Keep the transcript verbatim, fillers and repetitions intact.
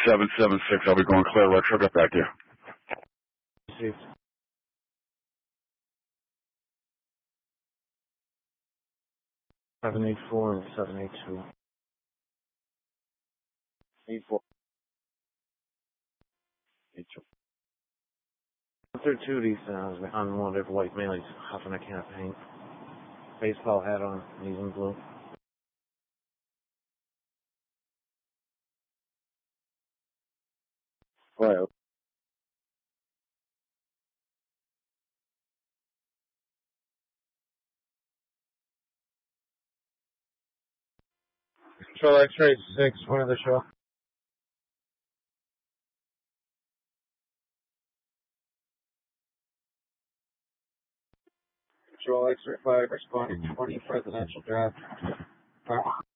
seven seven six. I'll be going clear right. I'll get back to you. Received. seven eight four and seven eight two. eight four. eight two. Third two of these uh, unwanted white male. He's huffing a can of paint. Baseball hat on. He's in blue. Right. Control X-ray six. One of the show. Control X-ray five. Responding twenty presidential draft.